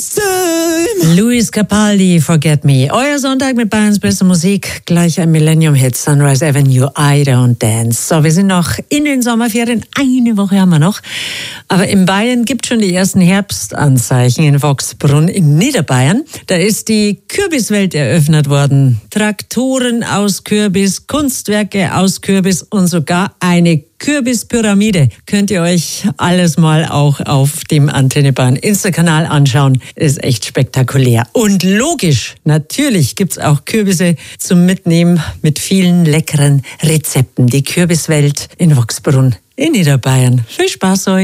Luis Capaldi, Forget Me. Euer Sonntag mit Bayerns bester Musik. Gleich ein Millennium-Hit, Sunrise Avenue, I Don't Dance. So, wir sind noch in den Sommerferien. Eine Woche haben wir noch. Aber in Bayern gibt es schon die ersten Herbstanzeichen in Voxbrunn in Niederbayern. Da ist die Kürbiswelt eröffnet worden. Traktoren aus Kürbis, Kunstwerke aus Kürbis und sogar eine Kürbispyramide. Könnt ihr euch alles mal auch auf dem Antenne Bayern Insta-Kanal anschauen. Ist echt spektakulär. Und logisch, natürlich gibt's auch Kürbisse zum Mitnehmen mit vielen leckeren Rezepten. Die Kürbiswelt in Voxbrunn in Niederbayern. Viel Spaß euch!